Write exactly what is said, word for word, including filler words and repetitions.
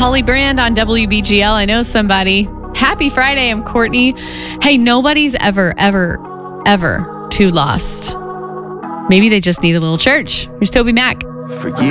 Holly Brand on W B G L. I know somebody. Happy Friday. I'm Courtney. Hey, nobody's ever, ever, ever too lost. Maybe they just need a little church. Here's Toby Mac. Forgive